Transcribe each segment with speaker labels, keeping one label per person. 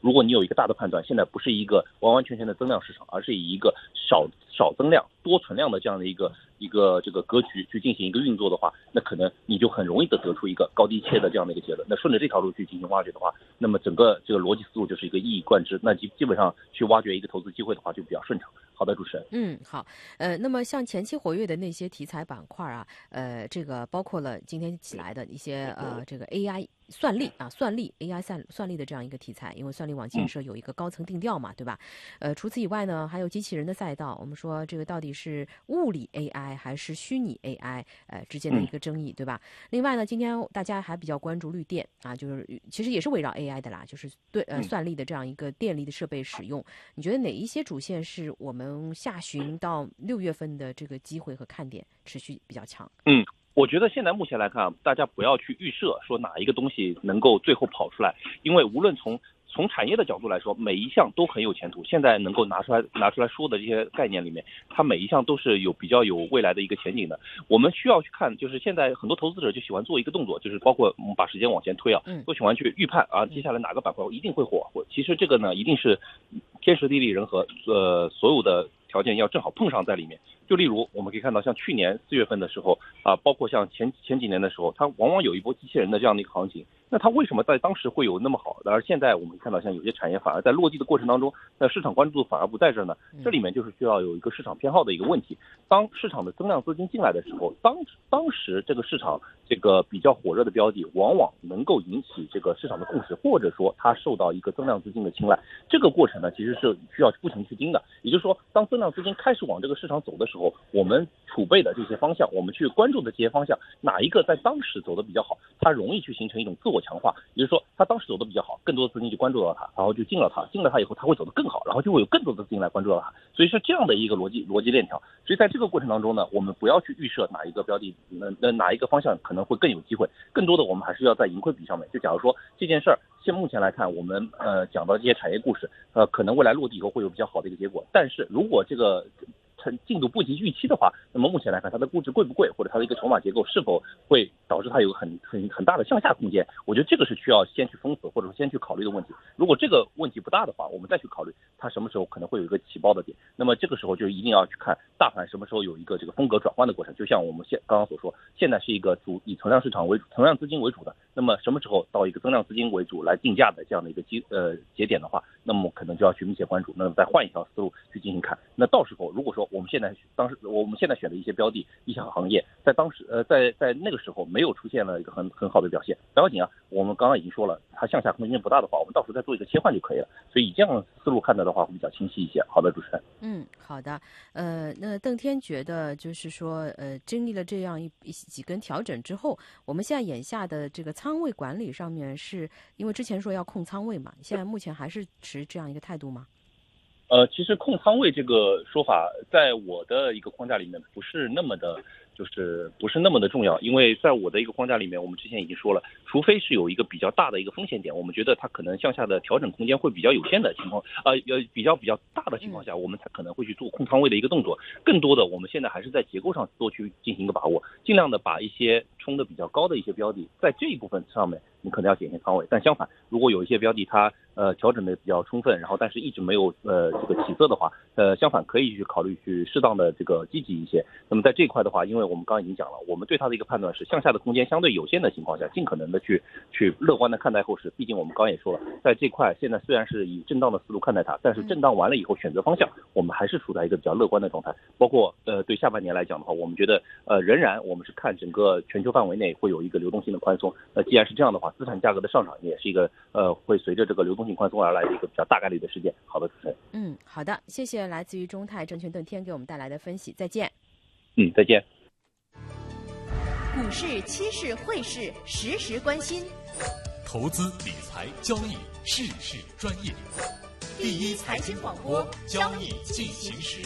Speaker 1: 如果你有一个大的判断，现在不是一个完完全全的增量市场，而是以一个少增量多存量的这样的一个这个格局去进行一个运作的话，那可能你就很容易的得出一个高低切的这样的一个结论。那顺着这条路去进行挖掘的话，那么整个这个逻辑思路就是一个一以贯之，那基本上去挖掘一个投资机会的话就比较顺畅。好的，主持人。
Speaker 2: 好，那么像前期活跃的那些题材板块啊，这个包括了今天起来的一些这个 AI。算力 AI 算力的这样一个题材，因为算力网建设有一个高层定调嘛，对吧？除此以外呢，还有机器人的赛道，我们说这个到底是物理 AI 还是虚拟 AI 之间的一个争议，对吧？另外呢，今天大家还比较关注绿电啊，就是其实也是围绕 AI 的啦，就是对算力的这样一个电力的设备使用，你觉得哪一些主线是我们下旬到6月份的这个机会和看点持续比较强？
Speaker 1: 我觉得现在目前来看，大家不要去预设说哪一个东西能够最后跑出来，因为无论从产业的角度来说，每一项都很有前途。现在能够拿出来说的这些概念里面，它每一项都是比较有未来的一个前景的。我们需要去看，就是现在很多投资者就喜欢做一个动作，就是包括我们把时间往前推都喜欢去预判接下来哪个板块一定会火。其实这个呢，一定是天时地利人和，所有的条件要正好碰上在里面。就例如我们可以看到，像去年4月份的时候包括像前几年的时候，它往往有一波机器人的这样的一个行情。那它为什么在当时会有那么好？而现在我们看到，像有些产业反而在落地的过程当中，市场关注度反而不在这儿呢？这里面就是需要有一个市场偏好的一个问题。当市场的增量资金进来的时候，当时这个市场这个比较火热的标的，往往能够引起这个市场的共识，或者说它受到一个增量资金的青睐。这个过程呢，其实是需要不停去盯的。也就是说，当增量资金开始往这个市场走的时候，我们储备的这些方向，我们去关注的这些方向，哪一个在当时走的比较好，它容易去形成一种自我强化。也就是说，它当时走的比较好，更多的资金就关注到它，然后就进了它以后，它会走得更好，然后就会有更多的资金来关注到它。所以是这样的一个逻辑链条。所以在这个过程当中呢，我们不要去预设哪一个标的哪一个方向可能会更有机会，更多的我们还是要在盈亏比上面。就假如说这件事儿，目前来看，我们讲到这些产业故事，可能未来落地以后会有比较好的一个结果。但是如果这个进度不及预期的话，那么目前来看，它的估值贵不贵，或者它的一个筹码结构是否会导致它有很大的向下空间，我觉得这个是需要先去封死，或者说先去考虑的问题。如果这个问题不大的话，我们再去考虑它什么时候可能会有一个起爆的点。那么这个时候就一定要去看大盘什么时候有一个这个风格转换的过程。就像我们刚刚所说，现在是一个以存量市场为主、存量资金为主的，那么什么时候到一个增量资金为主来定价的这样的一个节点的话，那么可能就要去密切关注，那么再换一条思路去进行看。那到时候如果说我们现在选的一些标的、一些行业，在当时在那个时候没有出现了一个很好的表现，不要紧啊，我们刚刚已经说了，它向下空间不大的话，我们到时候再做一个切换就可以了。所以以这样的思路看待的话，会比较清晰一些。好的，主持人。
Speaker 2: 好的。那邓天觉得就是说，经历了这样几根调整之后，我们现在眼下的这个仓位管理上面，是因为之前说要控仓位嘛，现在目前还是持这样一个态度吗？
Speaker 1: 其实控仓位这个说法，在我的一个框架里面不是那么的重要，因为在我的一个框架里面，我们之前已经说了，除非是有一个比较大的一个风险点，我们觉得它可能向下的调整空间会比较有限的情况，比较大的情况下，我们才可能会去做控仓位的一个动作。更多的，我们现在还是在结构上多去进行一个把握，尽量的把一些冲的比较高的一些标的，在这一部分上面，你可能要减轻仓位。但相反，如果有一些标的它调整的比较充分，然后但是一直没有这个起色的话，相反可以去考虑去适当的这个积极一些。那么在这一块的话，因为我们刚刚已经讲了，我们对它的一个判断是向下的空间相对有限的情况下，尽可能的去乐观的看待后市。毕竟我们刚刚也说了，在这块现在虽然是以震荡的思路看待它，但是震荡完了以后选择方向，我们还是处在一个比较乐观的状态。包括对下半年来讲的话，我们觉得仍然我们是看整个全球范围内会有一个流动性的宽松。既然是这样的话，资产价格的上涨也是一个会随着这个流动性宽松而来的一个比较大概率的事件。好的，主持人。
Speaker 2: 好的，谢谢来自于中泰证券邓天给我们带来的分析，再见。
Speaker 1: 再见。
Speaker 3: 股市、期市、汇市，时时关心。
Speaker 4: 投资理财交易，事事专业。第一财经广播，交易进行时。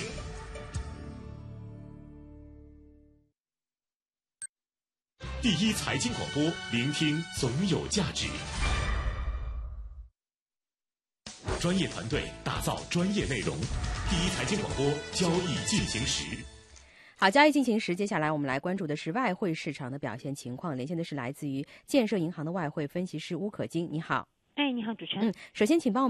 Speaker 4: 第一财经广播，聆听总有价值。专业团队打造专业内容。第一财经广播，交易进行时。
Speaker 2: 好，交易进行时，接下来我们来关注的是外汇市场的表现情况。连线的是来自于建设银行的外汇分析师邬可金，你好。
Speaker 5: 你好，主持人。
Speaker 2: 首先请帮我们